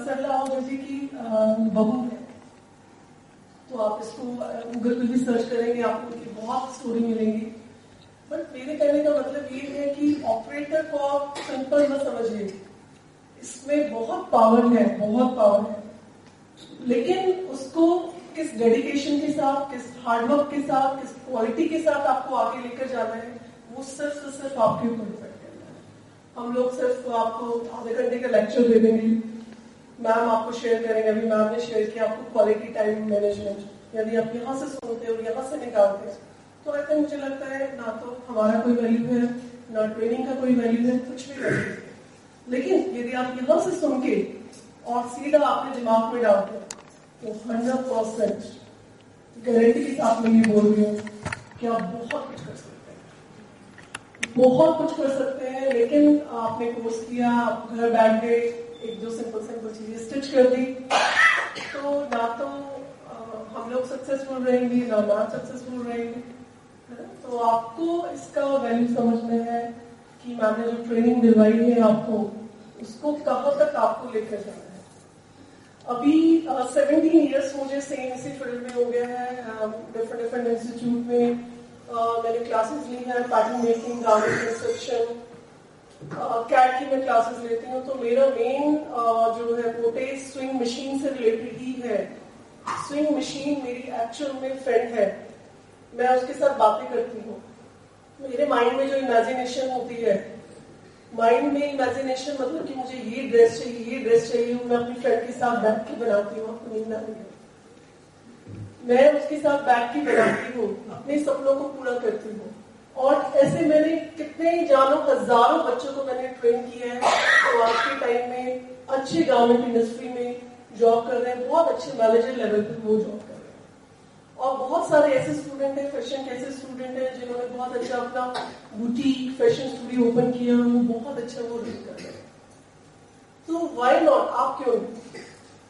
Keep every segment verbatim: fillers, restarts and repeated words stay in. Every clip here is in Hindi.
सरला आओ जैसे कि बहू है, तो आप इसको गूगल पे भी सर्च करेंगे, आपको उनकी बहुत स्टोरी मिलेंगी। बट मेरे कहने का मतलब ये है कि ऑपरेटर को आप सिंपल मत समझिए, इसमें बहुत पावर है, बहुत पावर है, लेकिन उसको किस डेडिकेशन के साथ, किस हार्डवर्क के साथ, किस क्वालिटी के साथ आपको आगे लेकर जाना है, वो सिर्फ और सिर्फ आपके ऊपर डिपेंड करता है। हम लोग सिर्फ आपको आधे घंटे का लेक्चर दे देंगे, मैम आपको शेयर करेंगे, अभी मैम ने शेयर किया आपको क्वालिटी टाइम मैनेजमेंट, यदि आप यहाँ से सुनते हो यहाँ से निकालते हैं तो ऐसे मुझे लगता है ना तो हमारा कोई वैल्यू है, ना ट्रेनिंग का कोई वैल्यू है, कुछ भी वैल्यू है। लेकिन यदि आप यहाँ से सुन के और सीधा आपके दिमाग में डालते हैं तो हंड्रेड परसेंट गारंटी के साथ मैं ये बोल रही हूँ कि आप बहुत कुछ कर सकते हैं, बहुत कुछ कर सकते हैं। लेकिन आपने कोर्स किया, आप घर बैठ गए, एक दो सिंपल सिंपल चीजें स्टिच कर दी, तो ना तो आ, हम लोग सक्सेसफुल रहेंगे, ना मैम सक्सेसफुल रहेंगे। तो आपको इसका वैल्यू समझना है कि मैंने जो ट्रेनिंग दिलवाई है आपको, उसको कहाँ तक आपको लेकर जाना है। अभी सेवनटीन इयर्स मुझे सेम इसी फील्ड में हो गया है, डिफरेंट डिफरेंट इंस्टीट्यूट में uh, मैंने क्लासेस ली हैं, pattern making, garment construction, cat की मैं क्लासेस लेती हूँ। तो मेरा मेन uh, जो है मोटे स्विंग मशीन से रिलेटेड ही है। स्विंग मशीन मेरी एक्चुअल में फ्रेंड है, मैं उसके साथ बातें करती हूँ। मेरे माइंड में जो इमेजिनेशन होती है, माइंड में इमेजिनेशन मतलब कि मुझे ये ड्रेस चाहिए, ये ड्रेस चाहिए, मैं अपनी फ्रेंड के साथ बैठ के बनाती हूँ। आपको नींद आ रही है, मैं उसके साथ बैठ के बनाती हूँ, अपने सपनों को पूरा करती हूँ। और ऐसे मैंने कितने जानों हजारों बच्चों को मैंने ट्रेन किया है, तो आज के टाइम में अच्छे गारमेंट इंडस्ट्री में जॉब कर रहे हैं, बहुत अच्छे मैनेजर लेवल पर वो जॉब कर रहे हैं। और बहुत सारे ऐसे स्टूडेंट हैं, फैशन के ऐसे स्टूडेंट हैं जिन्होंने बहुत अच्छा अपना बुटीक फैशन स्टूडियो ओपन किया, वो बहुत अच्छा वो रन कर रहे हैं। तो व्हाई नॉट, आप क्यों नहीं?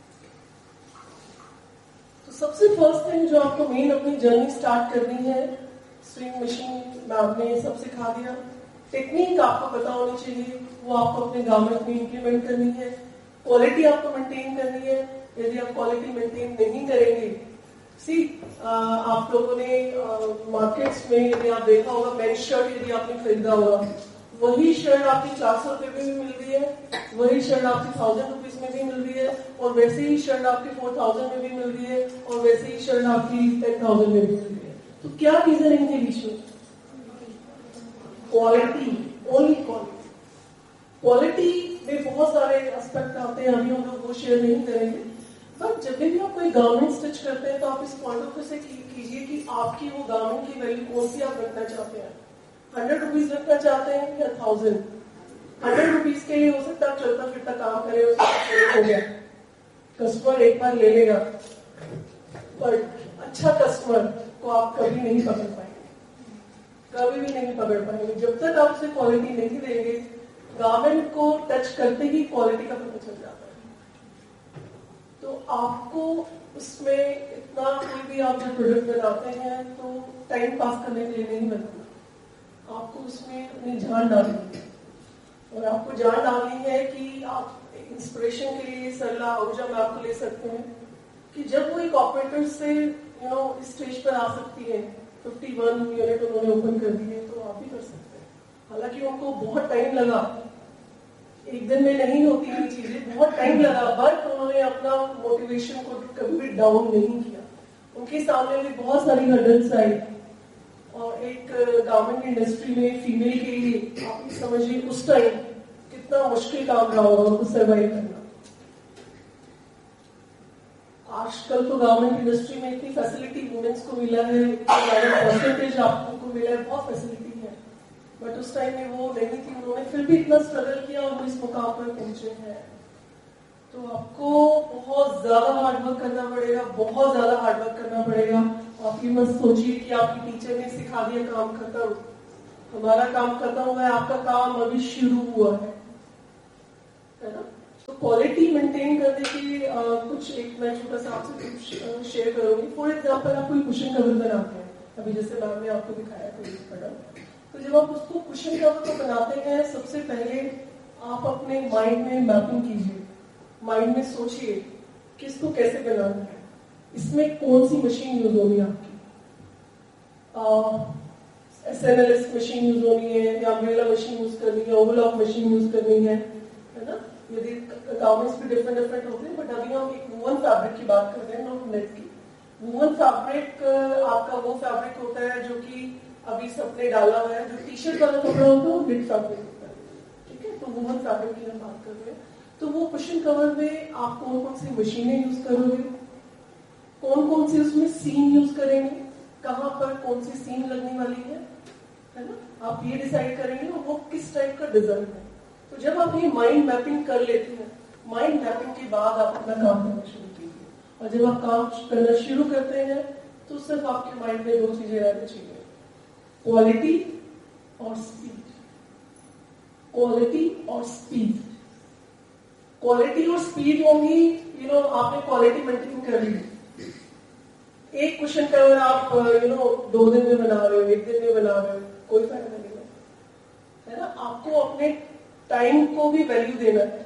तो सबसे फर्स्ट थिंग जो आपको मेन अपनी जर्नी स्टार्ट करनी है, स्विंग मशीन मैम ने सब सिखा दिया। टेक्निक आपको पता होनी चाहिए, वो आपको अपने गारमेंट में इंप्लीमेंट करनी है। क्वालिटी आपको मेंटेन करनी है, यदि आप क्वालिटी मेंटेन नहीं करेंगे, सी आप लोगों ने मार्केट्स में यदि आप देखा होगा, मेंस शर्ट यदि आपने खरीदा होगा, वही शर्ट आपकी चार सौ रुपए में भी मिल रही है, वही शर्ट आपकी थाउजेंड रुपीज में भी मिल रही है, और वैसे ही शर्ट आपकी फोर थाउजेंड में भी मिल रही है, और वैसे ही शर्ट आपकी टेन थाउजेंड में भी मिल रही है। तो क्या रीजन है इनके बीच में? Quality, only quality. क्वालिटी में बहुत सारे एस्पेक्ट आते हैं, अभी हम लोग वो शेयर नहीं करेंगे। बट जब भी आप कोई गारमेंट स्टिच करते हैं तो आप इस पॉइंट ऑफ व्यू से कीजिए कि आपकी वो गारमेंट की वैल्यू कौन सी आप रखना चाहते हैं। हंड्रेड रुपीज रखना चाहते हैं या थाउजेंड? हंड्रेड रुपीज के लिए हो सकता है आप चलता फिरता काम करें, उसका हो गया, कस्टमर एक बार ले लेगा, पर अच्छा कस्टमर को आप कभी नहीं पकड़ पाएंगे, कभी भी नहीं पकड़ पाएंगे जब तक आप उसे क्वालिटी नहीं देंगे। गारमेंट को टच करते ही क्वालिटी का पता चल जाता है। तो आपको उसमें इतना, कोई भी आप जो प्रोडक्ट बनाते हैं तो टाइम पास करने के लिए नहीं बनाना, आपको उसमें अपनी जान डालनी है। और आपको जान डालनी है कि आप इंस्पिरेशन के लिए सरला आहूजा में आपको ले सकते हैं कि जब वो एक ऑपरेटर से यू नो स्टेज पर आ सकती है, फिफ्टी वन यूनिट उन्होंने ओपन कर दिए, तो आप भी कर सकते हैं। हालांकि उनको बहुत टाइम लगा, एक दिन में नहीं होती ये चीजें, बहुत टाइम लगा, बट उन्होंने अपना मोटिवेशन को कभी भी डाउन नहीं किया। उनके सामने भी बहुत सारी हर्डल्स आई, और एक गारमेंट इंडस्ट्री में फीमेल के लिए आप समझिए उस टाइम कितना मुश्किल काम रहा होगा उनको सर्वाइव करना। आजकल तो गारमेंट इंडस्ट्री में इतनी फैसिलिटी वुमेन्स को मिला है, परसेंटेज आपको मिला है, बहुत फैसिलिटी है, बट उस टाइम में वो नहीं थी। उन्होंने फिर भी इतना स्ट्रगल किया और वो इस मुकाम पर पहुंचे हैं। तो आपको बहुत ज्यादा हार्डवर्क करना पड़ेगा, बहुत ज्यादा हार्डवर्क करना पड़ेगा। आप ये मत सोचिए कि आपकी टीचर ने सिखा दिया काम खत्म, हमारा काम खत्म हुआ है, आपका काम अभी शुरू हुआ है, है ना। तो क्वालिटी मेंटेन करने की आ, कुछ एक मैं छोटा सा आपसे कुछ शेयर करूंगी। फॉर एग्जाम्पल आप कोई कुशन कवर बनाते हैं, अभी जैसे मैम ने आपको दिखाया कोई प्रोडक्ट, तो जब आप उसको कुशन कवर को बनाते हैं, सबसे पहले आप अपने माइंड में मैपिंग कीजिए माइंड में सोचिए कि इसको कैसे बनाना है, इसमें कौन सी मशीन यूज होनी है आपकी। S N L S machine use होनी है या अम्ब्रेला मशीन यूज करनी है, ओवरलॉक मशीन यूज करनी है, है ना। यदि गारमेंट्स भी डिफरेंट डिफरेंट होते हैं, बट अभी हम एक वूवन फैब्रिक की बात कर रहे हैं, नॉट नेट की। वूवन फैब्रिक आपका वो फैब्रिक होता है जो कि अभी सबने डाला हुआ है, जो टी शर्ट वाला कपड़ा होता है वो नेट फैब्रिक होता है, ठीक है। तो वूवन फैब्रिक की हम बात कर रहे हैं। तो वो कुशन कवर में आप कौन कौन सी मशीनें यूज करोगे, कौन कौन सी उसमें सीम यूज करेंगे, कहां पर कौन सी सीम लगने वाली है, है ना, आप ये डिसाइड करेंगे और वो किस टाइप का डिजाइन है। तो जब आप ये माइंड मैपिंग कर लेते हैं, माइंड मैपिंग के बाद आप अपना काम करना शुरू कीजिए। और जब आप काम करना शुरू करते हैं तो सिर्फ आपके माइंड में दो चीजें रहनी चाहिए, क्वालिटी और स्पीड। क्वालिटी और स्पीड, क्वालिटी और स्पीड होंगी, यू नो, आपने क्वालिटी मेंटेन कर ली। एक क्वेश्चन कवर आप यू नो दो दिन में बना रहे हो, एक दिन में बना रहे हो, कोई फायदा नहीं है, है ना। आपको अपने टाइम को भी वैल्यू देना है।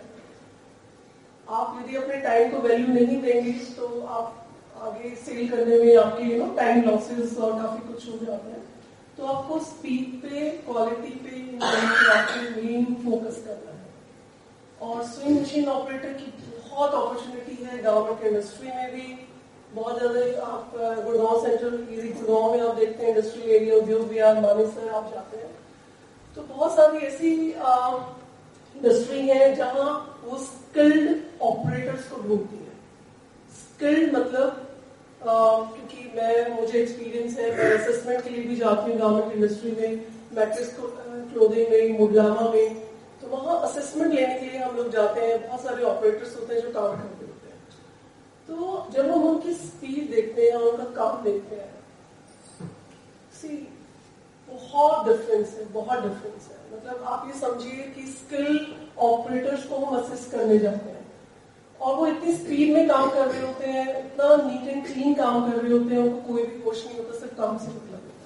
आप यदि अपने टाइम को वैल्यू नहीं देंगे तो आप आगे सेल करने में आपके यू नो टाइम लॉसेस और काफी कुछ हो जाता है। तो आपको स्पीड पे, क्वालिटी पे आपको मेन फोकस करना है। और स्विंग मशीन ऑपरेटर की बहुत अपॉर्चुनिटी है गवर्नमेंट इंडस्ट्री में भी बहुत ज्यादा। आप गुड़गांव सेंट्रल गुड़गांव में आप देखते हैं इंडस्ट्रियल एरिया, उद्योग विहार, मानेसर आप जाते हैं तो बहुत सारी ऐसी इंडस्ट्री है जहां वो स्किल्ड ऑपरेटर्स को ढूंढती है। स्किल्ड मतलब Uh, क्योंकि मैं मुझे एक्सपीरियंस है, मैं असेसमेंट के लिए भी जाती हूँ गवर्नमेंट इंडस्ट्री में, मैट्रिक्स क्लोथिंग में, मुडलामा में। तो वहाँ असेसमेंट लेने के लिए हम लोग जाते हैं, बहुत सारे ऑपरेटर्स होते हैं जो काम करते होते हैं। तो जब हम उनकी स्पीड देखते हैं, उनका काम देखते हैं, सी बहुत डिफरेंस है, बहुत डिफरेंस है। मतलब आप ये समझिए कि स्किल ऑपरेटर्स को हम असेस करने जाते हैं और वो इतनी स्पीड में काम कर रहे होते हैं, इतना नीट एंड क्लीन काम कर रहे होते हैं, उनको कोई भी क्वेश्चन नहीं होता, सिर्फ काम से मतलब होता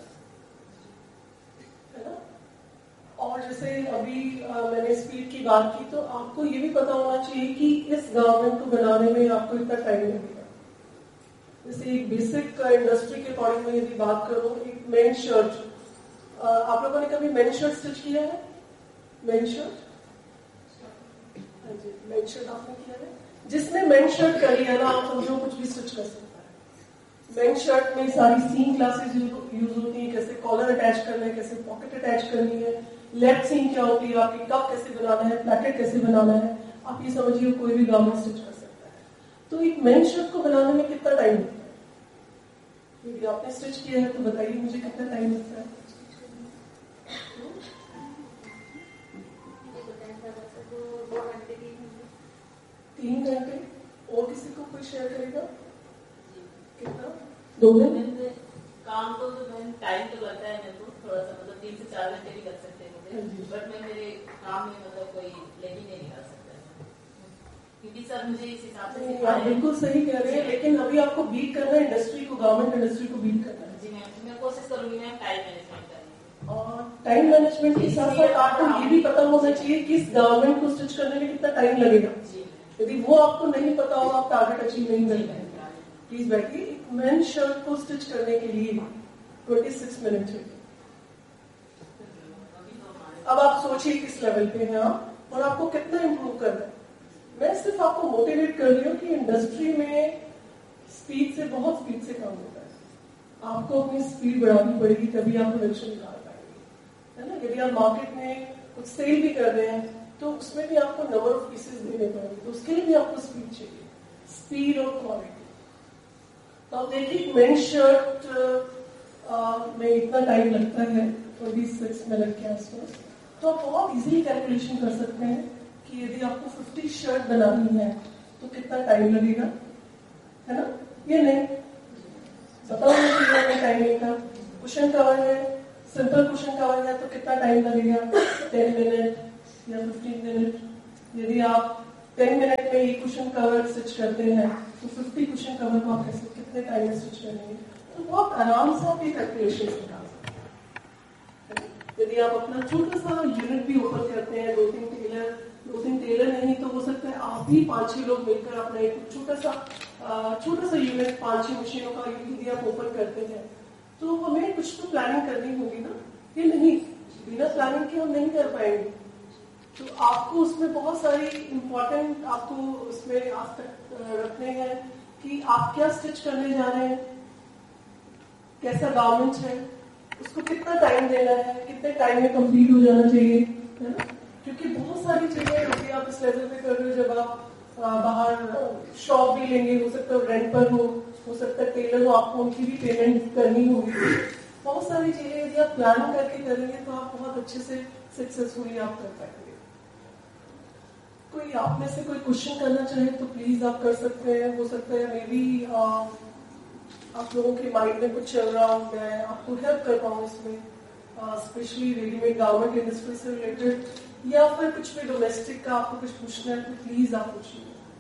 है, है ना। और जैसे अभी आ, मैंने स्पीड की बात की, तो आपको ये भी पता होना चाहिए कि इस गारमेंट को बनाने में आपको इतना टाइम लगेगा। जैसे एक बेसिक इंडस्ट्री के अकॉर्डिंग में यदि बात करूं, एक मेन शर्ट, आप लोगों ने कभी मेन शर्ट स्टिच किया है? मेन शर्ट, हाँ जी, मेन शर्ट आपने किया है? जिसने मेन शर्ट करी है ना, आप समझो कुछ भी स्टिच कर सकता है। मेन शर्ट में सारी सीम क्लासेस यूज होती है, कैसे कॉलर अटैच करना है, कैसे पॉकेट अटैच करनी है, लेफ्ट सीम क्या होती है, आपकी कप कैसे बनाना है, प्लेटेट कैसे बनाना है, आप ये समझिए कोई भी गारमेंट स्टिच कर सकता है। तो एक मेन शर्ट को बनाने में कितना टाइम लगता है? यदि आपने स्टिच किया है तो बताइए मुझे कितना टाइम लगता है? तीन घंटे। और किसी को कोई शेयर करेगा? कितना? दो दिन? काम तो टाइम तो लगता है मेरे को थोड़ा सा, मतलब तीन से चार घंटे भी लग सकते हैं मुझे, बट मैं मेरे काम में मतलब कोई लेगी नहीं निकाल सकता, क्योंकि सर मुझे इस हिसाब से। आप बिल्कुल सही कह रहे हैं, लेकिन अभी आपको बीट करना है इंडस्ट्री को, गवर्नमेंट इंडस्ट्री को बीट करना है। जी मैं मैं कोशिश करूंगी मैम टाइम मैनेजमेंट करने। और टाइम मैनेजमेंट के साथ साथ आपको ये भी पता होना चाहिए कि इस गवर्नमेंट को स्टिच करने में कितना टाइम लगेगा। यदि वो आपको नहीं पता होगा, आप टारगेट अचीव नहीं कर पाएंगे। प्लीज बैठिए। एक मेन शर्ट को स्टिच करने के लिए छब्बीस मिनट चाहिए। अब आप सोचिए किस लेवल पे हैं आप और आपको कितना इंप्रूव करना है। मैं सिर्फ आपको मोटिवेट कर रही हूँ कि इंडस्ट्री में स्पीड से, बहुत स्पीड से काम होता है। आपको अपनी स्पीड बढ़ानी पड़ेगी, तभी आप प्रोडक्शन निकाल पाएंगे, है ना। यदि आप मार्केट में कुछ सेल भी कर रहे हैं तो उसमें भी आपको नंबर ऑफ पीसेस देने पड़ेंगे, तो उसके लिए भी आपको स्पीड चाहिए, स्पीड और क्वालिटी। तो आप देखिए मेन शर्ट में इतना टाइम लगता है छब्बीस मिनट के आसपास। तो आप बहुत इजीली कैलकुलेशन कर सकते हैं कि यदि आपको पचास शर्ट बनानी है तो कितना टाइम लगेगा, है ना। ये नहीं पता होना चाहिए हमें टाइमिंग का। कुशन कवर है, सिंपल कुशन कवर है तो कितना टाइम लगेगा, टेन मिनट या फिफ्टीन मिनट। यदि आप टेन मिनट में एक कुशन कवर स्टिच करते हैं तो पचास कुशन कवर को आप कैसे, कितने टाइम में स्टिच करेंगे? तो बहुत आराम से आप ये कैलकुलेशन निकाल सकते हैं। यदि आप अपना छोटा सा यूनिट भी ओपन करते हैं, दो तीन टेलर दो तीन टेलर नहीं तो हो सकता है आप आप भी पांच छह लोग मिलकर अपना एक छोटा सा छोटा सा यूनिट पांच छह मशीनों का यदि आप ओपन करते हैं तो हमें कुछ तो प्लानिंग करनी होगी ना, ये नहीं बिना प्लानिंग के हम नहीं कर पाएंगे। तो आपको उसमें बहुत सारी इम्पोर्टेंट आपको उसमें आज तक रखने हैं कि आप क्या स्टिच करने जा रहे हैं, कैसा गारमेंट है, उसको कितना टाइम देना है, कितने टाइम में कंप्लीट हो जाना चाहिए, है ना। क्योंकि बहुत सारी चीजें होती है आप इस लेवल पे कर रहे हो, जब आप बाहर शॉप भी लेंगे, हो सकता है रेंट पर हो हो सकता है टेलर हो, आपको उनकी भी पेमेंट करनी होगी। बहुत सारी चीजें यदि आप प्लान करके करेंगे तो आप बहुत अच्छे से सक्सेसफुली आप कर पाएंगे। कोई आप में से कोई क्वेश्चन करना चाहे तो प्लीज आप कर सकते हैं। हो सकता है मे बी आप लोगों के माइंड में कुछ चल रहा हो, मैं आपको हेल्प कर पाऊँ इसमें, स्पेशली रेडीमेड गारमेंट इंडस्ट्री से रिलेटेड या फिर कुछ भी डोमेस्टिक का आपको कुछ पूछना है तो प्लीज आप पूछिए।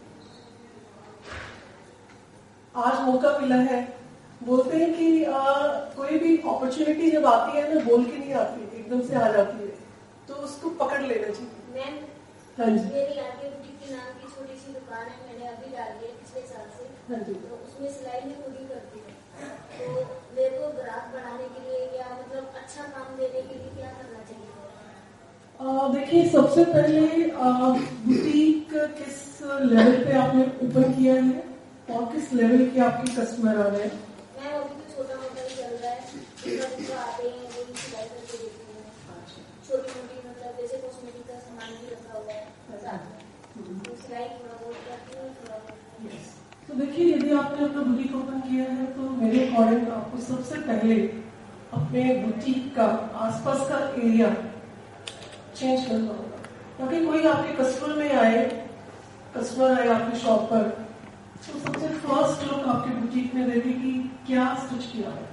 आज मौका मिला है, बोलते हैं कि आ, कोई भी अपॉर्चुनिटी जब आती है ना बोल के नहीं आती, एकदम से आ जाती है, तो उसको पकड़ लेना चाहिए। मैम, हाँ जी, मेरी आगे बुटीक के नाम की छोटी सी दुकान है, मैंने अभी डाली है पिछले साल से। हाँ जी, तो उसमें सिलाई भी खुद ही करती है। तो मेरे को ग्राहक बढ़ाने के लिए या मतलब अच्छा काम देने के लिए क्या करना चाहिए? देखिए सबसे पहले बुटीक किस लेवल पे आपने ओपन किया है और किस लेवल के आपके कस्टमर आ रहे हैं? मैं अभी तो छोटा मोटा ही चल रहा है, जो आते हैं वो सिलाई करके देती हैं। छोटी मोटी मतलब जैसे कॉस्मेटिक का सामान भी रखा हुआ है साथ में, तो सिलाई थोड़ा बहुत करती हूँ, थोड़ा बहुत। तो देखिए यदि आपने अपना बुटीक ओपन किया है तो मेरे अकॉर्डिंग आपको सबसे पहले अपने बुटीक का आसपास का एरिया चेंज करना होगा, ताकि कोई आपके कस्टमर में आए कस्टमर आए आपकी शॉप पर तो सबसे फर्स्ट लुक आपके बुटीक में देखे कि क्या स्टिच किया है।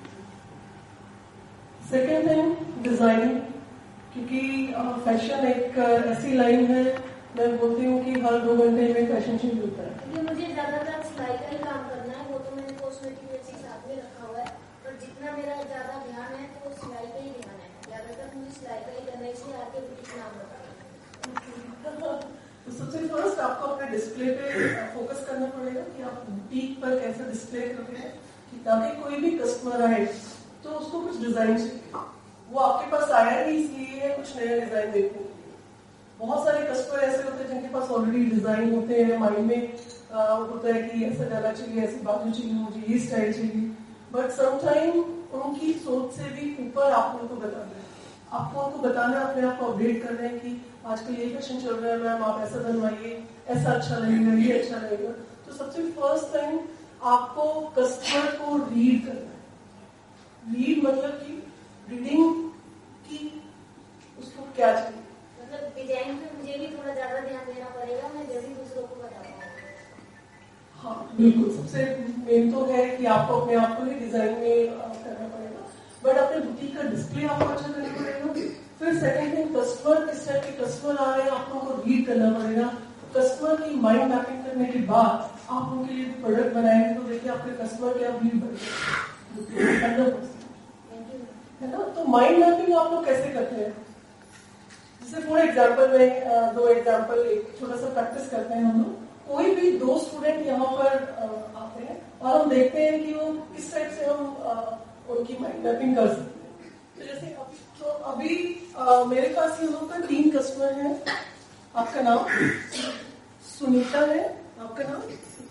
सेकेंड थिंग डिजाइनिंग, क्योंकि फैशन एक ऐसी लाइन है, मैं बोलती हूँ कि हर दो घंटे में फैशन चेंज होता है। क्योंकि मुझे ज्यादातर सिलाई का ही काम करना है, वो तो मैंने कॉस्मेटिक जैसी साथ में रखा हुआ है, पर जितना मेरा ज्यादा ध्यान है तो सिलाई का ही ध्यान है, ज्यादातर मुझे सिलाई का ही करना है, इसलिए आके बुटीक नाम रखा। तो सबसे फर्स्ट आपको अपने डिस्प्ले पे फोकस करना पड़ेगा कि आप बुटीक पर कैसे डिस्प्ले कर रहे हैं, कि ताकि कोई भी कस्टमर आए तो उसको कुछ डिजाइन चाहिए, वो आपके पास आया ही इसलिए है कुछ नया डिजाइन देखने के लिए। बहुत सारे कस्टमर ऐसे होते हैं जिनके पास ऑलरेडी डिजाइन होते हैं, माइंड में आ, होता है कि ऐसा गला चाहिए, ऐसी बाजू चाहिए, मुझे ये स्टाइल चाहिए, बट समटाइम उनकी सोच से भी ऊपर आप उनको बताना है, आपको उनको बताना है, अपने आप को अपडेट कर रहे हैं कि आजकल ये फैशन चल रहा है मैम, आप ऐसा बनवाइए, ऐसा अच्छा लगेगा, ये अच्छा लगेगा। तो सबसे फर्स्ट टाइम आपको कस्टमर को रीड करना है। रीड मतलब कि रीडिंग की उसको क्या चाहिए, मतलब डिजाइन पे मुझे भी थोड़ा ज्यादा ध्यान देना पड़ेगा, मैं जल्दी दूसरों को बता पाऊंगा। हाँ बिल्कुल, सबसे मेन तो है कि आपको अपने आप को ही डिजाइन में करना पड़ेगा, बट अपने बुटीक का डिस्प्ले आपको अच्छा करना पड़ेगा। फिर सेकंड थिंग, कस्टमर किस टाइप के कस्टमर आ रहे हैं आपको उनको रीड करना पड़ेगा। कस्टमर की माइंड मैपिंग करने के बाद आप उनके लिए प्रोडक्ट बनाएंगे तो देखिए आपके कस्टमर क्या भीड़ बढ़ेगी, है ना। तो माइंड मैपिंग आप लोग कैसे करते हैं? जैसे फॉर एग्जाम्पल में दो एग्जाम्पल एक छोटा सा प्रैक्टिस करते हैं हम लोग। कोई भी दो स्टूडेंट यहाँ पर आते हैं और हम देखते हैं कि वो किस टाइप से हम उनकी माइंड मैपिंग कर सकते हैं। तो जैसे अभी तो अभी आ, मेरे पास यहाँ पर तीन कस्टमर हैं। आपका नाम सुनीता है, आपका नाम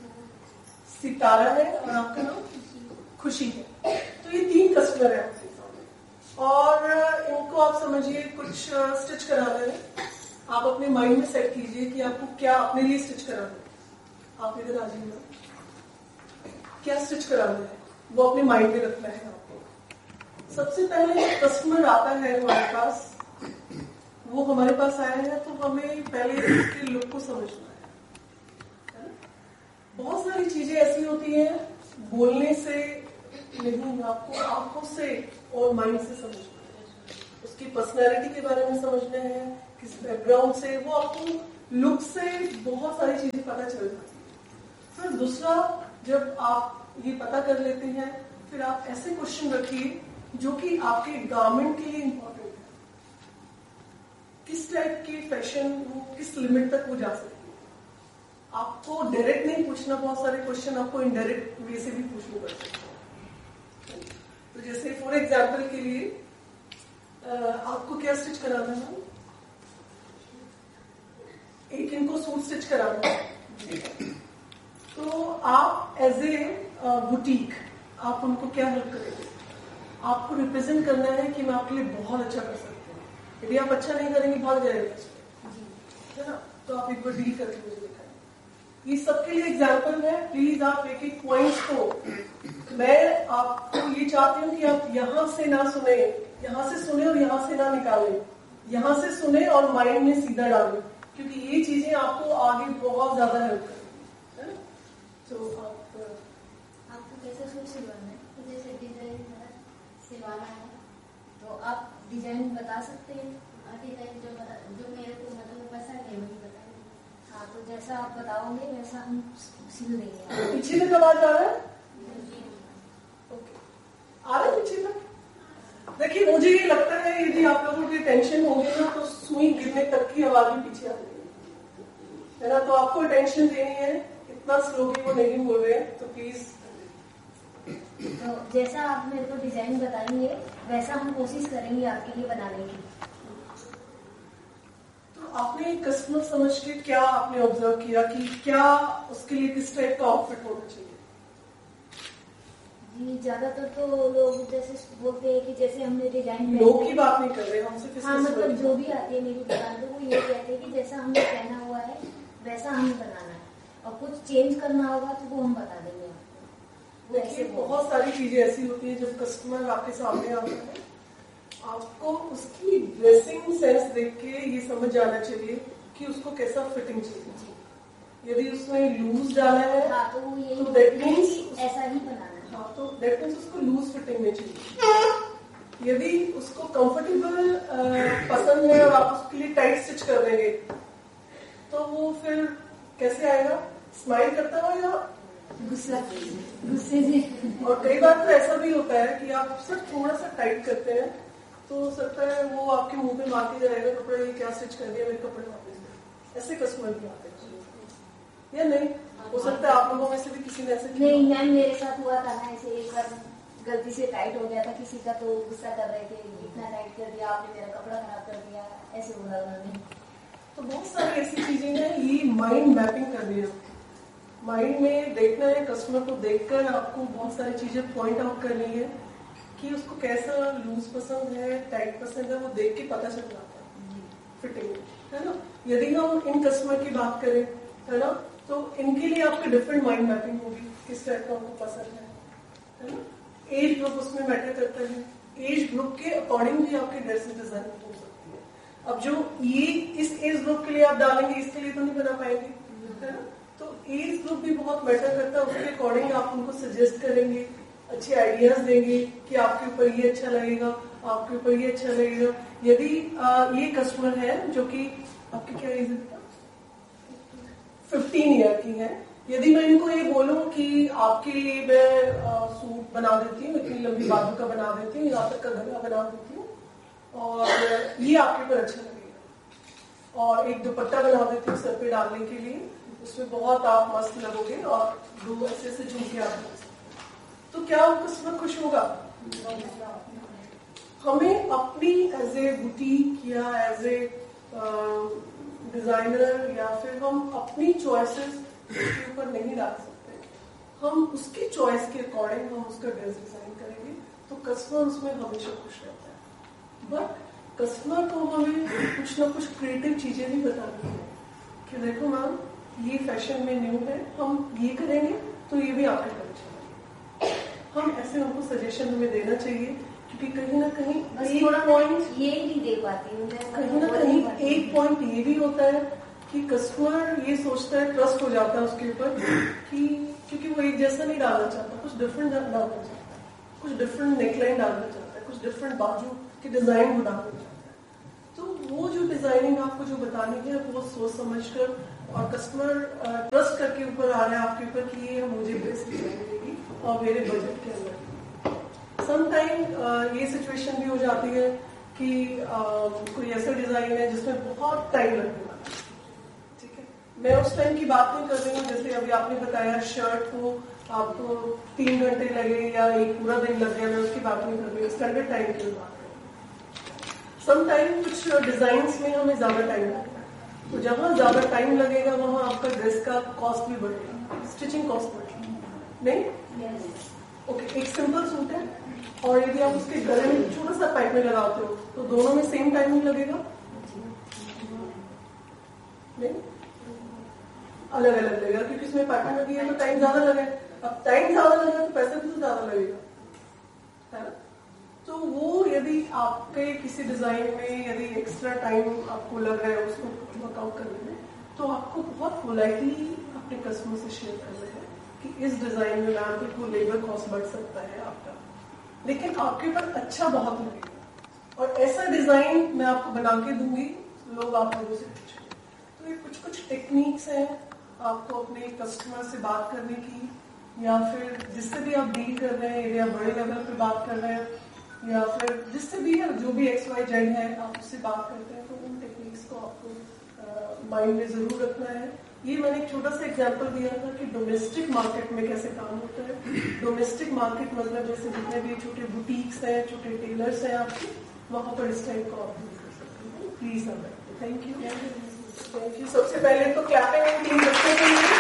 सितारा है और आपका नाम खुशी है। तो ये तीन कस्टमर है आपके सामने और इनको आप समझिए कुछ स्टिच कराना है। आप अपने माइंड में सेट कीजिए कि आपको क्या अपने लिए स्टिच कराना है। आप इधर आ जाइए, क्या स्टिच कराना है वो अपने माइंड में रखना है आपको। सबसे पहले कस्टमर आता है हमारे पास, वो हमारे पास आया है तो हमें पहले उसके लुक को समझना है। बहुत सारी चीजें ऐसी होती हैं बोलने से नहीं, आपको आंखों से और माइंड से समझना है। उसकी पर्सनैलिटी के बारे में समझना है, किस बैकग्राउंड से, वो आपको लुक से बहुत सारी चीजें पता चल जाती है। फिर दूसरा, जब आप ये पता कर लेते हैं फिर आप ऐसे क्वेश्चन रखिए जो कि आपके गारमेंट के लिए इंपॉर्टेंट है। किस टाइप के फैशन वो किस लिमिट तक वो जा सकती है, आपको डायरेक्ट नहीं पूछना, बहुत सारे क्वेश्चन आपको इनडायरेक्ट वे से भी पूछने पड़ते हैं। तो जैसे फॉर एग्जाम्पल के लिए आपको क्या स्टिच कराना है? एक इनको सूट स्टिच कराना है, तो आप एज ए बुटीक आप उनको क्या हेल्प करेंगे? आपको रिप्रेजेंट करना है कि मैं आपके लिए बहुत अच्छा कर सकती हूँ। यदि आप अच्छा नहीं करेंगे भाग जाएगा, है ना? तो आप एक बार डील करके मुझे दिखाएं। ये सबके लिए एग्जाम्पल है, प्लीज आप एक एक पॉइंट को, मैं आपको ये चाहती हूँ कि आप यहाँ से ना सुने, यहाँ से सुने और यहाँ से ना निकालें, यहाँ से सुने और माइंड में सीधा डालें, क्योंकि ये चीजें आपको आगे बहुत ज्यादा हेल्प करेंगी, है ना? तो आप आपको कैसा सूट सिलवाना है? तो जैसे डिजाइन सिलवाना है तो आप डिजाइन बता सकते हैं? डिजाइन जो जो मेरे को मतलब पसंद है वही बताइए। हाँ, तो जैसा आप बताओगे वैसा हम सिल देंगे। पीछे तक आवाज आ रहा है? ओके, आ रहा है पीछे तक? देखिए, मुझे ये लगता है यदि आप लोगों की टेंशन होगी ना तो सुई गिरने तक की आवाज भी पीछे आ जाएगी, है ना? तो आपको टेंशन देनी है, इतना स्लोली वो नहीं बोल रहे हैं, तो प्लीज। तो जैसा आप मेरे को डिजाइन बताएंगे वैसा हम कोशिश करेंगे आपके लिए बनाने की। तो आपने कस्टमर समझ के क्या आपने ऑब्जर्व किया कि क्या उसके लिए किस टाइप का आउटफिट होना चाहिए? जी, ज्यादातर तो लोग जैसे बोलते हैं कि जैसे हमने डिजाइन लोग की बात नहीं कर रहे, हम सिर्फ हाँ, मतलब जो भी आते हैं मेरी दुकान पे वो ये कहते हैं कि जैसा हमने पहना हुआ है वैसा हमें बनाना है, और कुछ चेंज करना होगा तो वो हम बता देंगे आपको। देखिए, बहुत सारी चीजें ऐसी होती है जब कस्टमर आपके सामने आता है, आपको उसकी ड्रेसिंग सेंस देख के ये समझ जाना चाहिए कि उसको कैसा फिटिंग चाहिए। यदि उसमें लूज डाला है, हाँ, तो वो यही तो that means ऐसा ही बनाना है। हाँ, तो दैट मीन्स उसको लूज फिटिंग में चाहिए। यदि उसको कंफर्टेबल पसंद है और आप उसके लिए टाइट स्टिच कर देंगे तो वो फिर कैसे आएगा? स्माइल करता हुआ या गुस्सा गुस्से से? और कई बार तो ऐसा भी होता है कि आप सिर्फ थोड़ा सा टाइट करते हैं तो हो सकता है वो आपके मुंह पे मारते जाएगा, कपड़ा ये क्या स्टिच कर दिया, मेरे कपड़े वापस दे। ऐसे कस्टमर भी आते हैं या नहीं? हो सकता है आप लोगों में से भी किसी ने ऐसे किया। नहीं मैम, मेरे साथ हुआ था ना ऐसे, एक बार गलती से टाइट हो गया था किसी का, तो गुस्सा कर रहे थे, इतना टाइट कर दिया आपने, मेरा कपड़ा खराब कर दिया, ऐसे बोला उन्होंने। तो बहुत सारी ऐसी चीजें हैं, ये माइंड मैपिंग करनी है। माइंड में देखना है, कस्टमर को देखकर आपको बहुत सारी चीजें पॉइंट आउट करनी है कि उसको कैसा लूज पसंद है, टाइट पसंद है, वो देख के पता चल जाता है फिटिंग, है ना? यदि हम इन कस्टमर की बात करें, है ना, तो इनके लिए आपकी डिफरेंट माइंड मैपिंग होगी, किस टाइप का उनको पसंद है, है ना? एज ग्रुप उसमें मैटर करता है, एज ग्रुप के अकॉर्डिंग भी आपकी ड्रेसिंग डिजाइन हो सकती है। अब जो ये इस एज ग्रुप के लिए आप डालेंगे, इसके लिए तो नहीं बना पाएंगे, है ना? तो एज ग्रुप भी बहुत मैटर करता है, उसके अकॉर्डिंग आप उनको सजेस्ट करेंगे, अच्छे आइडियाज देंगे कि आपके ऊपर ये अच्छा लगेगा, आपके ऊपर ये अच्छा लगेगा। यदि आ, ये कस्टमर है जो कि आपकी क्या एज है, फिफ्टीन ईयर की है, यदि मैं इनको ये बोलूं कि आपके लिए मैं सूट बना देती हूँ, इतनी लंबी बाजू का बना देती हूँ, यहाँ तक का गला बना देती हूँ और ये आपके ऊपर अच्छा लगेगा, और एक दुपट्टा बना देती हूँ सर पे डालने के लिए, उसमें बहुत आप मस्त लगोगे और दो ऐसे ऐसे झुमके आप लगा सकते हैं, तो क्या वो कस्टमर खुश होगा? हमें अपनी एज ए बुटीक या एज ए डिजाइनर या फिर हम अपनी चॉइसेस उसके ऊपर नहीं डाल सकते, हम उसकी चॉइस के अकॉर्डिंग हम उसका ड्रेस डिजाइन करेंगे तो कस्टमर उसमें हमेशा खुश रहता है। बट कस्टमर को हमें कुछ ना कुछ क्रिएटिव चीजें भी बतानी है कि देखो मैम, ये फैशन में न्यू है, हम ये करेंगे तो ये भी आपके कर चलेंगे। हम ऐसे उनको सजेशन हमें देना चाहिए, क्योंकि कहीं ना कहीं एक पॉइंट ये नहीं दे पाती हूँ, कहीं ना कहीं एक पॉइंट ये भी होता है कि कस्टमर ये सोचता है, ट्रस्ट हो जाता है उसके ऊपर कि क्योंकि वो एक जैसा नहीं डालना चाहता, कुछ डिफरेंट डालना चाहता है, कुछ डिफरेंट नेकलाइन डालना चाहता है, कुछ डिफरेंट बाजू की डिजाइन बनाना चाहता है। तो वो जो डिजाइनिंग आपको जो बतानी है वो सोच समझकर और कस्टमर ट्रस्ट करके ऊपर आ रहा है आपके ऊपर कि ये मुझे बेस्ट डिजाइन देगी और मेरे बजट के अंदर। समटाइम ये सिचुएशन भी हो जाती है कि uh, कोई ऐसा डिजाइन है जिसमें बहुत टाइम लगने वाला है, ठीक है, मैं उस टाइम की बात नहीं कर रही हूँ, जैसे अभी आपने बताया शर्ट को आपको तीन घंटे लगे या एक पूरा दिन लग गया, मैं उसकी बात नहीं कर रही हूँ, स्टैंडर्ड टाइम की बात है। सम टाइम कुछ डिजाइन में हमें ज्यादा टाइम लगता है, तो जहां ज्यादा टाइम लगेगा वहां आपका ड्रेस का कॉस्ट भी बढ़ेगा, स्टिचिंग कॉस्ट बढ़ेगा, नहीं? ओके, एक सिंपल सूट है और यदि आप उसके गले में छोटा सा पाइप में लगाते हो तो दोनों में सेम टाइमिंग लगेगा, नहीं? अलग अलग लगेगा, क्योंकि इसमें पाइपिंग लगी है तो टाइम ज्यादा लगेगा। अब टाइम ज्यादा लगेगा तो पैसे भी तो ज्यादा लगेगा, है ना? तो वो यदि आपके किसी डिजाइन में यदि एक्स्ट्रा टाइम आपको लग रहा है उसको वर्कआउट करने में, तो आपको बहुत पोलाइटली अपने कस्टमर से शेयर करना है कि इस डिजाइन में मैम को लेबर कॉस्ट बढ़ सकता है आपका, लेकिन आपके ऊपर अच्छा बहुत लगेगा और ऐसा डिजाइन मैं आपको बना के दूंगी, लोग आप लोगों से पूछेंगे। तो ये कुछ कुछ टेक्निक्स हैं आपको अपने कस्टमर से बात करने की, या फिर जिससे भी आप डील कर रहे हैं, या बड़े लेवल पे बात कर रहे हैं, या फिर जिससे भी है, जो भी एक्स वाई जेड है, आप उससे बात करते हैं, तो उन टेक्निक्स को आपको माइंड में जरूर रखना है। ये मैंने एक छोटा सा एग्जांपल दिया था कि डोमेस्टिक मार्केट में कैसे काम होता है। डोमेस्टिक मार्केट मतलब जैसे जितने भी छोटे बुटीक्स हैं, छोटे टेलर्स हैं आपके, वहां पर इस टाइप को आप यूज कर सकते हैं। प्लीज अब थैंक यू थैंक यू। सबसे पहले तो क्लैपिंग तीन बच्चों के लिए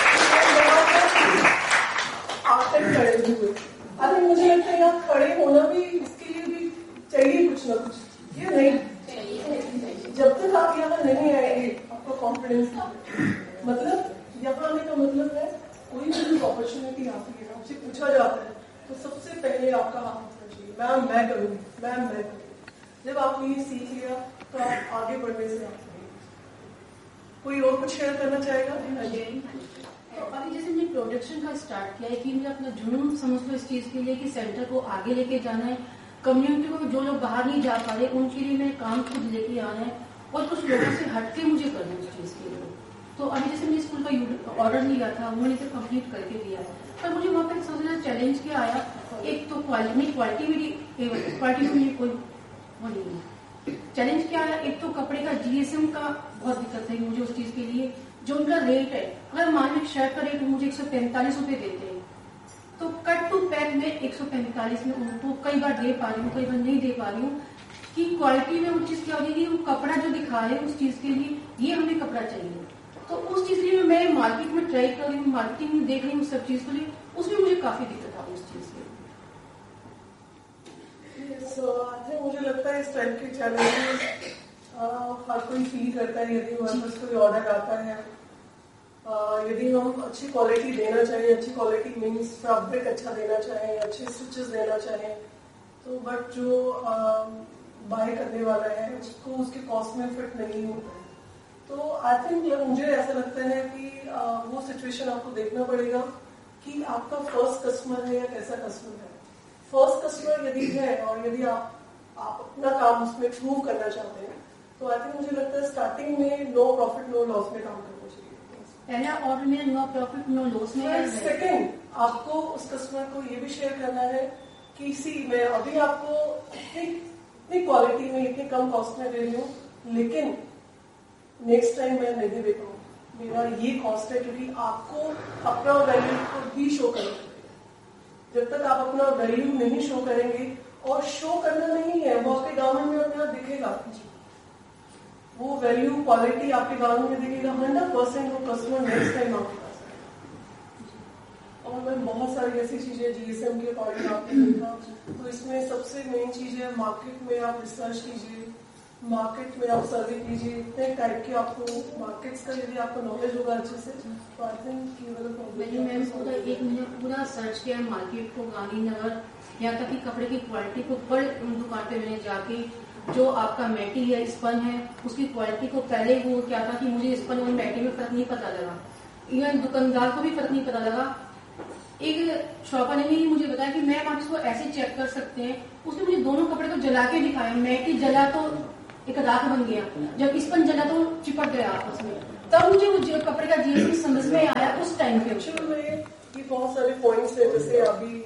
आप तक खड़े हुए। अरे मुझे लगता है यहाँ खड़े होना भी इसके लिए भी चाहिए कुछ ना कुछ, ये नहीं, जब तक आप यहाँ नहीं आएंगे आपका कॉन्फिडेंस, मतलब यहाँ आने का मतलब है कोई भी अपॉर्चुनिटी आती है, आपसे पूछा जाता है तो सबसे पहले आपका हाथ उठना चाहिए, मैम मैं करूंगी, मैम मैं करूंगी। जब आपने ये सीख लिया तो आप आगे बढ़ने से आप कोई और कुछ शेयर करना चाहेगा? अभी जैसे मैंने प्रोडक्शन का स्टार्ट किया है कि मुझे अपना जुनून समझ लो इस चीज के लिए कि सेंटर को आगे लेके जाना है, कम्युनिटी को जो लोग बाहर नहीं जा पा रहे उनके लिए मैं काम खुद लेके आना है और कुछ लोगों से हटके मुझे करना है उस चीज के लिए। तो अभी जैसे मैंने स्कूल का ऑर्डर लिया था, उन्होंने इसे कंप्लीट करके दिया है, पर मुझे वहाँ पे सबसे ज्यादा चैलेंज क्या आया, एक तो क्वालिटी क्वालिटी मेरी क्वालिटी में कोई वो नहीं है। चैलेंज क्या है, एक तो कपड़े का जीएसएम का बहुत दिक्कत है मुझे उस चीज के लिए, जो उनका रेट है, अगर मान लो शर्ट का रेट मुझे एक सौ पैंतालीस रूपये देते हैं तो कट टू पैक में एक सौ पैंतालीस में उनको कई बार दे पा रही हूँ, कई बार नहीं दे पा रही हूँ, कि क्वालिटी में वो चीज क्या हो जाएगी, वो कपड़ा जो दिखा रहे हैं उस चीज के लिए ये हमें कपड़ा चाहिए, तो उस चीज के लिए मैं मार्केट में ट्राई कर रही हूँ, मार्केटिंग में देख रही हूँ सब चीज के लिए, उसमें मुझे काफी दिक्कत आ रही है उस चीज की। So, मुझे लगता है इस टाइप के चैलेंजेस हर कोई फील करता है यदि हमारे पास कोई ऑर्डर आता है, यदि हम अच्छी क्वालिटी देना चाहें, अच्छी क्वालिटी मीन्स फैब्रिक अच्छा देना चाहें, अच्छे स्टिचेस देना चाहें, तो बट जो बाय करने वाला है उसको उसके कॉस्ट में फिट नहीं होता है, तो आई थिंक मुझे ऐसा लगता है कि वो सिचुएशन आपको देखना पड़ेगा कि आपका फर्स्ट कस्टमर है या कैसा कस्टमर है। फर्स्ट कस्टमर यदि है और यदि आप आप अपना काम उसमें प्रूव करना चाहते हैं तो आई थिंक मुझे लगता है स्टार्टिंग में नो प्रॉफिट नो लॉस में काम करना चाहिए। पहला ऑर्डर में नो प्रॉफिट नो लॉस में। सेकेंड, आपको उस कस्टमर को ये भी शेयर करना है कि सी मैं अभी आपको इतनी क्वालिटी में इतनी कम कॉस्ट में दे रही हूँ, लेकिन नेक्स्ट टाइम मैं नहीं दे पाऊँ, मेरा ये कॉस्ट है, क्योंकि आपको अपना वैल्यू को भी शो करना है। जब तक आप अपना वैल्यू नहीं शो करेंगे, और शो करना नहीं है, वो आपके गारमेंट में अपना दिखेगा, वो वैल्यू क्वालिटी आपके गारमेंट में दिखेगा, हंड्रेड परसेंट वो कस्टमर नेक्स्ट टाइम आपके पास आएगा। और मैं बहुत सारी ऐसी चीजें जीएसएम के अकॉर्डिंग आपने देखा, तो इसमें सबसे मेन चीज है मार्केट में आप रिसर्च कीजिए, मार्केट में आप सर्वे कीजिए, इतने टाइप के आपको मार्केट्स का यदि आपको नॉलेज होगा अच्छे से तो आई थिंक मैंने मैम पूरा एक महीना पूरा सर्च किया मार्केट को, गांधीनगर, यहाँ तक कि कपड़े की क्वालिटी को बड़ी दुकान पे मैंने जाके जो आपका मैटी है स्पन है उसकी क्वालिटी को, पहले वो क्या था कि मुझे स्पन और मैटी में फर्क नहीं पता लगा, इवन दुकानदार को भी फर्क नहीं पता लगा। एक शॉपर ने भी मुझे बताया कि मैम आप इसको ऐसे चेक कर सकते हैं, उसने मुझे दोनों कपड़े को जला के दिखाया, मैटी जला तो एक राख बन गया, जब स्पन जला तो चिपक गया आपस में, तब मुझे वो कपड़े का जीएसएम समझ में आया उस टाइम पे। ये बहुत सारे पॉइंट्स है, जैसे अभी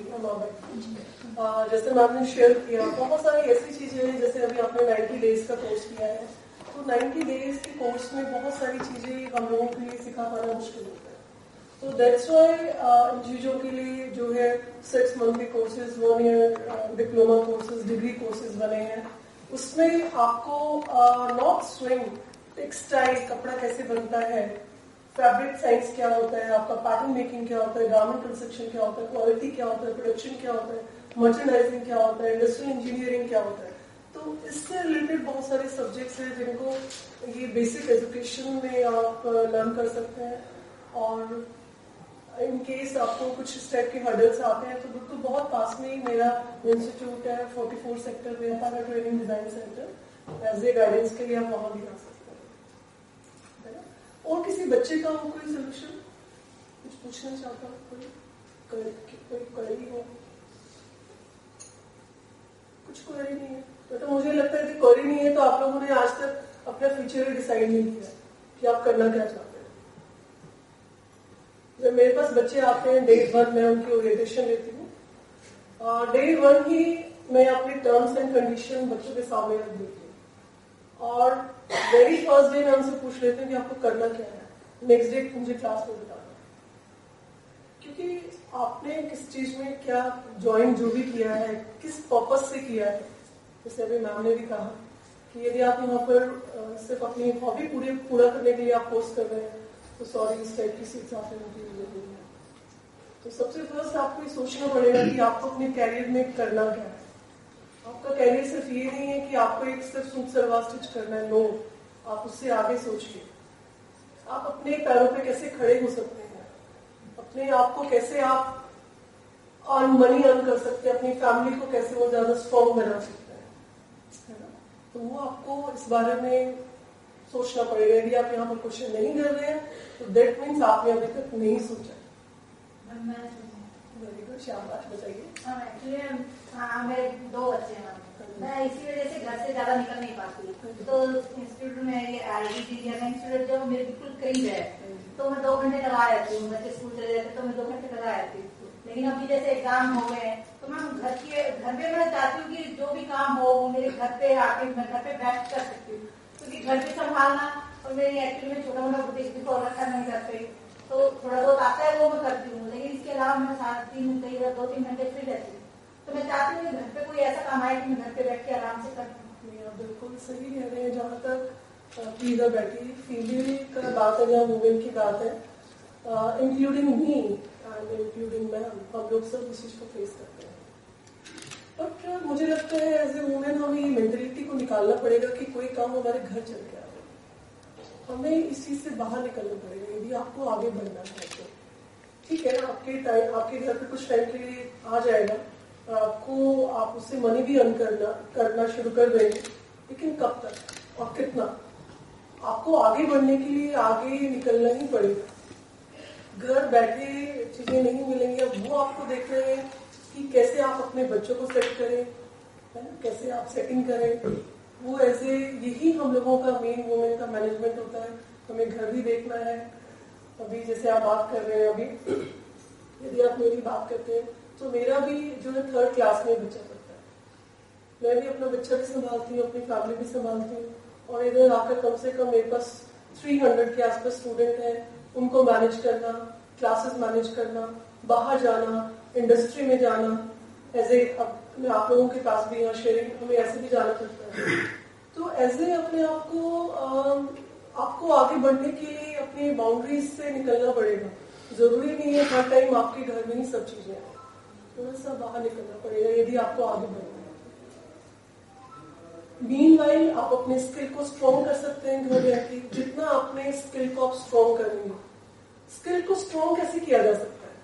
जैसे मैम ने शेयर किया, बहुत सारी ऐसी चीजें हैं, जैसे अभी आपने नाइन्टी डेज का कोर्स किया है, तो नाइन्टी डेज के कोर्स में बहुत सारी चीजें हम लोगों के लिए सिखा पाना मुश्किल होता है। तो दैट्स वाई इन चीजों के लिए जो है सिक्स मंथ के courses, one year diploma courses, degree courses बने हैं। उसमें आपको नॉट स्विंग, टेक्सटाइल, कपड़ा कैसे बनता है, फैब्रिक साइंस क्या होता है, आपका पैटर्न मेकिंग क्या होता है, गारमेंट कंस्ट्रक्शन क्या होता है, क्वालिटी क्या होता है, प्रोडक्शन क्या होता है, मर्चेंडाइजिंग क्या होता है, इंडस्ट्रियल इंजीनियरिंग क्या होता है। तो इससे रिलेटेड बहुत सारे सब्जेक्ट्स हैं जिनको ये बेसिक एजुकेशन में आप लर्न कर सकते हैं। और इन केस आपको कुछ इस टाइप के हर्डल्स आते हैं तो बिल्कुल बहुत पास में ही मेरा इंस्टीट्यूट है, फोर्टी फोर सेक्टर में, पारा training design centre. As a guidance के लिए आप वहां भी आ सकते हैं। और किसी बच्चे का हो कोई सोल्यूशन, कुछ पूछना चाहता हूँ, कोई कोई क्वेरी हो? कुछ क्वेरी नहीं है तो, तो मुझे लगता है कि क्वेरी नहीं है तो आप लोगों ने आज तक अपना फ्यूचर डिसाइड नहीं किया कि आप करना क्या चाहते हैं। जब मेरे पास बच्चे आते हैं डे वन, मैं उनकी ओरिएंटेशन लेती हूँ। डे वन ही मैं अपने टर्म्स एंड कंडीशन बच्चों के सामने रख देती हूँ और वेरी फर्स्ट डे मैं उनसे पूछ लेती हूँ कि आपको करना क्या है, नेक्स्ट डे मुझे क्लास में बताना। क्योंकि आपने किस चीज में क्या ज्वाइन जो भी किया है, किस पर्पज से किया है। जैसे अभी मैम ने भी कहा कि यदि आप यहाँ पर सिर्फ अपनी हॉबी पूरी पूरा करने के लिए आप कोर्स कर रहे हैं तो सॉरी, इस टाइप की सीट्स आपने मुझे नहीं है। तो सबसे फर्स्ट आपको ये सोचना पड़ेगा कि आपको अपने कैरियर में करना क्या है। आपका कैरियर सिर्फ ये नहीं है कि आपको एक सिर्फ सूट सलवार स्टिच करना है, नो, आप उससे आगे सोचिए। आप अपने पैरों पे कैसे खड़े हो सकते हैं, अपने आप को कैसे आप अर्न मनी अर्न कर सकते हैं, अपनी फैमिली को कैसे वो ज्यादा स्ट्रॉन्ग बना सकते हैं, है ना। तो वो आपको इस बारे में सोचना पड़ेगा। यदि आप यहाँ पर क्वेश्चन नहीं कर रहे हैं तो दैट मीन्स आपने अभी तक नहीं सोचा। वेरी गुड, शाबाश, बताइए। एक्चुअली हाँ, मेरे दो बच्चे हैं, मैं इसी वजह से घर से ज्यादा निकल नहीं पाती। तो इंस्टीट्यूट में ये आई डी डी इंस्टीट्यूट जो मेरे बिल्कुल करीब है, तो मैं दो घंटे लगा रहती हूँ। बच्चे स्कूल चले जाते तो मैं दो घंटे लगा रहती हूँ। लेकिन अभी जैसे एग्जाम हो गए तो मैं घर के घर पे मैं चाहती हूँ कि जो भी काम हो मेरे घर पे आके मैं घर पे बैठ कर सकती हूँ, क्योंकि घर पे संभालना और मेरी एक्चुअली में छोटा मोटा बुटीक भी फॉलो कर नहीं करते, तो थोड़ा बहुत आता है वो मैं करती हूँ। लेकिन इसके अलावा मैं सात तीन कई बार दो तीन घंटे फ्री रहती हूँ। तो मैं चाहती हूँ कि घर पे कोई ऐसा काम आए कि मैं घर पे बैठ के आराम से कर सकूँ। बिल्कुल सही कह रहे हैं। जहाँ तक प्लीज बैठी फीमेल का बात है, जहाँ वुमेन की बात है, including me and including ma'am, हम लोग सब उस चीज को फेस करते हैं। बट मुझे लगता है एज ए वुमेन हमें ये मेंटेलिटी को निकालना पड़ेगा कि कोई काम हमारे घर चल के आ रहा है, हमें इस चीज से बाहर निकलना पड़ेगा। यदि आपको आगे बढ़ना है तो ठीक है, आपके टाइम आपके घर पे कुछ टाइम के लिए आ जाएगा, आपको आप उससे मनी भी अर्न करना करना शुरू कर देंगे, लेकिन कब तक और कितना? आपको आगे बढ़ने के लिए आगे निकलना ही पड़ेगा। घर बैठे चीजें नहीं मिलेंगी। अब वो आपको देख रहे हैं कि कैसे आप अपने बच्चों को सेट करें, है ना, कैसे आप सेटिंग करें। वो ऐसे यही हम लोगों का मेन वुमेन का मैनेजमेंट होता है। हमें घर भी देखना है। अभी जैसे आप बात कर रहे हैं, अभी यदि आप मेरी बात करते हैं तो मेरा भी जो है थर्ड क्लास में बच्चा पढ़ता है। मैं भी अपना बच्चा भी संभालती हूँ, अपनी फैमिली भी संभालती हूँ, और इधर आकर कम से कम मेरे पास थ्री हंड्रेड के आसपास स्टूडेंट हैं। उनको मैनेज करना, क्लासेस मैनेज करना, बाहर जाना, इंडस्ट्री में जाना, ऐसे अब आप लोगों के पास भी यहाँ शेयरिंग हमें ऐसे भी जाना पड़ता है। तो ऐसे अपने आप को आपको आगे बढ़ने के लिए अपनी बाउंड्रीज से निकलना पड़ेगा। जरूरी नहीं है हर टाइम आपके घर में ही सब चीजें आए, थोड़ा सा बाहर निकलना पड़ेगा यदि आपको आगे बढ़ना है। मीनवाइल आप अपने स्किल को स्ट्रॉन्ग कर सकते हैं घर बैठे। जितना अपने स्किल को आप स्ट्रॉन्ग करेंगे, स्किल को स्ट्रॉन्ग कैसे किया जा सकता है?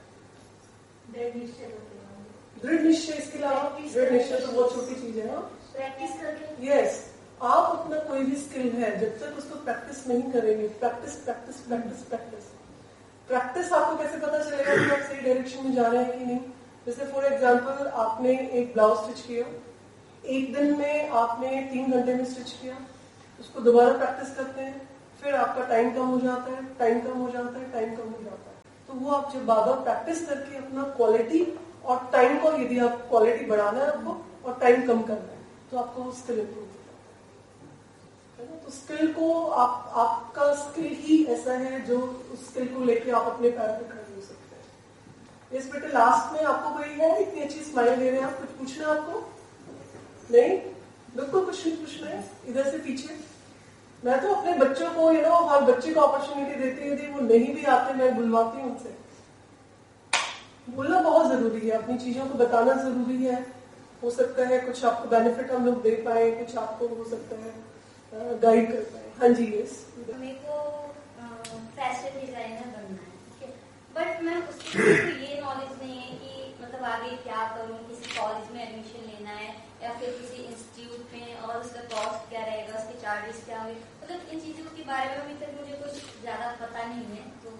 दृढ़ निश्चय। इसके अलावा दृढ़ निश्चय तो बहुत छोटी चीज है ना, प्रैक्टिस करके। यस, आप अपना कोई भी स्किल है जब तक उसको प्रैक्टिस नहीं करेंगे, practice practice practice practice practice आपको कैसे पता चलेगा कि आप सही डायरेक्शन में जा रहे हैं कि नहीं? जैसे फॉर एग्जाम्पल आपने एक ब्लाउज स्टिच किया, एक दिन में आपने तीन घंटे में स्टिच किया, उसको दोबारा प्रैक्टिस करते हैं, फिर आपका टाइम कम हो जाता है, टाइम कम हो जाता है, टाइम कम हो जाता है। तो वो आप जब बार बार प्रैक्टिस करके अपना क्वालिटी और टाइम को, यदि आप क्वालिटी बढ़ाना है आपको और टाइम कम करना है, तो आपको स्किल इंप्रूव होता है। है ना। तो स्किल को आप आपका स्किल ही ऐसा है जो उस स्किल को लेके आप अपने पैर पे खड़े हो सकते हैं। इस बेटे लास्ट में आपको कोई है इतनी अच्छी स्माइल दे रहे हैं आप, कुछ पूछना है आपको? नहीं, बिल्कुल कुछ नहीं पूछना है। इधर से पीछे मैं तो अपने बच्चों को यू नो हर बच्चे को अपॉर्चुनिटी देती है, यदि वो नहीं भी आते मैं बुलवाती हूँ उनसे। बोलना बहुत जरूरी है, अपनी चीजों को बताना जरूरी है। हो सकता है कुछ आपको बेनिफिट हम लोग दे पाए, कुछ आपको हो सकता है गाइड कर पाए। हाँ जी, यस। मेरे को फैशन डिजाइनर बनना है, ठीक है, बट मैं उसके लिए तो ये नॉलेज नहीं है कि मतलब आगे क्या करूँ, किसी कॉलेज में एडमिशन लेना है या फिर किसी इंस्टीट्यूट में, और उसका कॉस्ट क्या रहेगा, उसके चार्जेस क्या होंगे, मतलब इन चीजों के बारे में अभी तक मुझे कुछ ज्यादा पता नहीं है। तो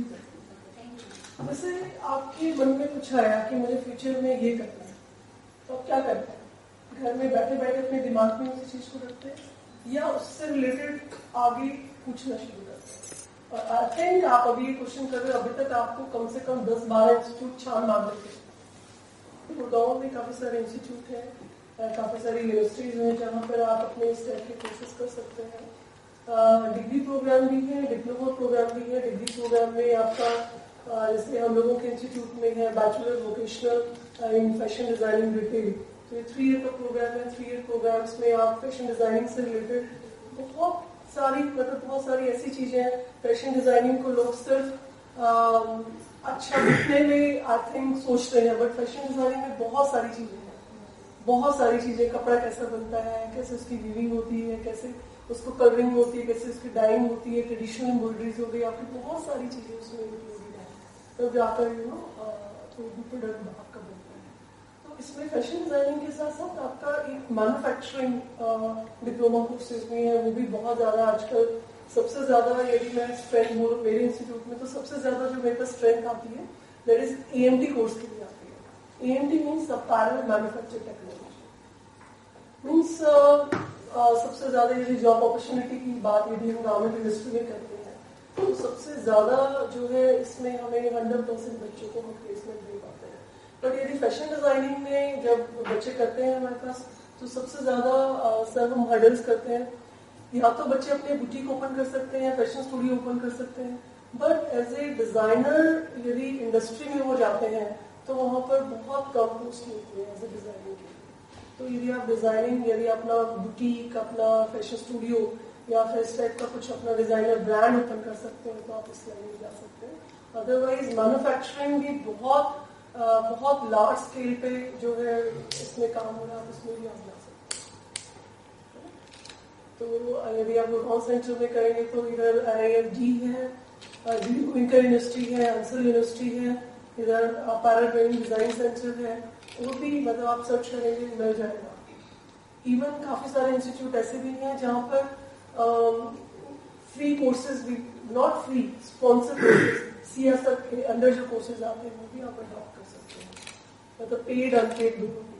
थैंक यू। वैसे आपके मन में कुछ आया कि मुझे फ्यूचर में ये करना है, तो आप क्या करते हैं? घर में बैठे बैठे अपने दिमाग में उसी चीज को रखते हैं या उससे रिलेटेड आगे पूछना शुरू करते हैं? और आई थिंक आप अभी ये क्वेश्चन कर रहे हो, अभी तक आपको कम से कम दस बारह इंस्टीट्यूट छान मार देते हैं। गुड़गांव में काफी सारे इंस्टीट्यूट हैं, काफी सारी यूनिवर्सिटीज हैं जहाँ पर आप अपने इस टाइप के कोर्सेज कर सकते हैं। डिग्री प्रोग्राम भी है, डिप्लोमा प्रोग्राम भी है। डिग्री प्रोग्राम में आपका जैसे हम लोगों के इंस्टीट्यूट में है bachelor vocational in fashion designing detail, तो ये थ्री ईयर का प्रोग्राम है। थ्री ईयर प्रोग्राम्स में आप फैशन डिजाइनिंग से रिलेटेड बहुत सारी मतलब बहुत सारी ऐसी चीजें हैं। फैशन डिजाइनिंग को लोग सिर्फ अच्छा दिखने में आई थिंक सोचते हैं, बट फैशन डिजाइनिंग में बहुत सारी चीजें हैं, बहुत सारी चीजें। कपड़ा कैसा बनता है, कैसे उसकी वीविंग होती है, कैसे उसको कलरिंग होती है, कैसे उसकी डाइंग होती है, ट्रेडिशनल एम्ब्रॉयडरीज हो गई, आपकी बहुत सारी चीजें उसमें होगी तब जाकर यू नो प्रोडक्ट आपका बनता है। तो इसमें फैशन डिजाइनिंग के साथ साथ आपका एक मैन्युफैक्चरिंग डिप्लोमा कोर्सेज भी है, वो भी बहुत ज्यादा आजकल सबसे ज्यादा यदि मैं स्ट्रेंथ बोलूँ मेरे इंस्टीट्यूट में, तो सबसे ज्यादा जो मेरे पास स्ट्रेंथ आती है दैट इज एएमटी कोर्स के लिए आती है। EMT means apparel manufacture technology means सबसे ज्यादा यदि जॉब अपॉर्चुनिटी की बात यदि हम गवर्नमेंट इंडस्ट्री में करते हैं तो सबसे ज्यादा जो है इसमें हमें हंड्रेड परसेंट बच्चों को हम प्लेसमेंट दे पाते हैं। बट यदि फैशन डिजाइनिंग में जब बच्चे करते हैं हमारे पास, तो सबसे ज्यादा सर हम हर्डल्स करते हैं। या तो बच्चे अपने बुटीक ओपन कर सकते हैं, फैशन स्टूडियो ओपन कर सकते हैं, बट एज ए डिजाइनर यदि इंडस्ट्री में वो जाते हैं तो वहां पर बहुत कम पोस्ट मिलती है एज ए डिजाइनिंग के। तो यदि आप डिजाइनिंग यदि अपना बुटीक, अपना फैशन स्टूडियो या फिर इस टाइप का कुछ अपना डिजाइनर ब्रांड ओपन कर सकते हैं तो आप इस लाइन में जा सकते हैं। अदरवाइज मैन्युफैक्चरिंग भी बहुत आ, बहुत लार्ज स्केल पे जो है इसमें काम हो रहा है, उसमें भी आप जा सकते हैं। तो यदि आप गुड़गांव सेंटर में करेंगे तो इधर आई आई एफ डी है, विंकर यूनिवर्सिटी है, अंसल यूनिवर्सिटी है, इधर पैरा ट्रेनिंग डिजाइन सेंटर है, वो भी मतलब आप सर्च करेंगे मिल जाएगा। इवन काफी सारे इंस्टीट्यूट ऐसे भी हैं जहाँ पर फ्री कोर्सेज भी, not free, sponsor courses CSR के अंडर जो कोर्सेज आते हैं वो भी आप अडॉप्ट कर सकते हैं, मतलब पेड अनपेड दोनों।